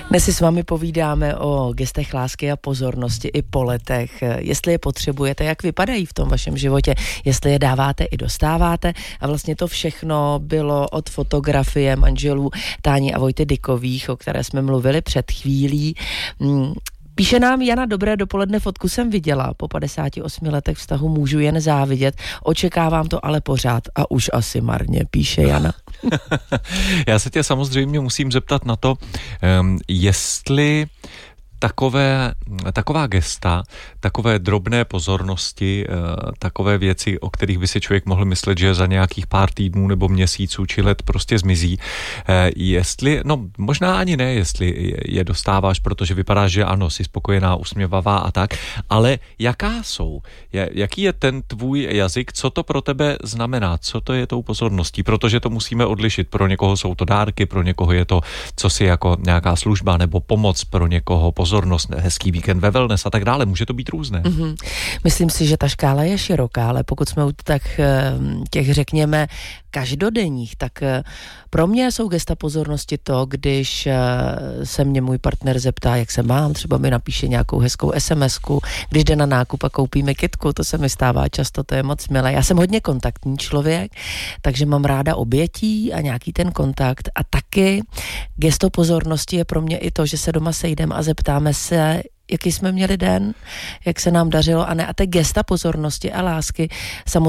Dnes si s vámi povídáme o gestech lásky a pozornosti i po letech. Jestli je potřebujete, jak vypadají v tom vašem životě, jestli je dáváte i dostáváte. A vlastně to všechno bylo od fotografie manželů Táni a Vojty Dykových, o které jsme mluvili před chvílí. Píše nám Jana: dobré dopoledne, fotku jsem viděla. Po 58 letech vztahu můžu jen závidět. Očekávám to ale pořád a už asi marně, píše Jana. Já se tě samozřejmě musím zeptat na to, jestli taková gesta, takové drobné pozornosti, takové věci, o kterých by si člověk mohl myslet, že za nějakých pár týdnů nebo měsíců či let prostě zmizí. Jestli, no možná ani ne, jestli je dostáváš, protože vypadáš, že ano, jsi spokojená, usměvavá a tak, ale jaká jsou? Jaký je ten tvůj jazyk? Co to pro tebe znamená? Co to je tou pozorností? Protože to musíme odlišit. Pro někoho jsou to dárky, pro někoho je to cosi jako nějaká služba nebo pomoc, pro někoho pozornost, hezký víkend ve wellness a tak dále. Může to být různé. Mm-hmm. Myslím si, že ta škála je široká, ale pokud jsme u těch řekněme každodenních, tak pro mě jsou gesta pozornosti to, když se mě můj partner zeptá, jak se mám, třeba mi napíše nějakou hezkou SMS-ku, když jde na nákup a koupíme kytku, to se mi stává často, to je moc milé. Já jsem hodně kontaktní člověk, takže mám ráda obětí a nějaký ten kontakt a taky gesto pozornosti je pro mě i to, že se doma sejdeme a zeptáme se, jaký jsme měli den, jak se nám dařilo a ty gesta pozornosti a lásky samozřejmě